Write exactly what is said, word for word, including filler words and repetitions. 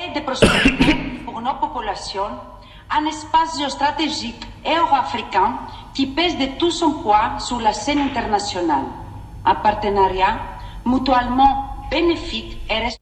de prospérité pour nos populations, un espace géostratégique euro-africain qui pèse de tout son poids sur la scène internationale. Un partenariat mutuellement bénéfique et responsable.